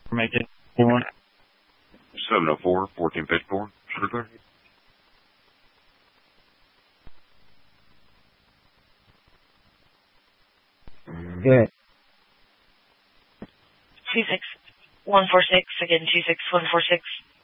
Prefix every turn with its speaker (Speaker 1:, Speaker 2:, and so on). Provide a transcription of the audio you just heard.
Speaker 1: Make it 1.
Speaker 2: 704, 1454. Sugar clear.
Speaker 1: Good.
Speaker 3: 26146, again 26146.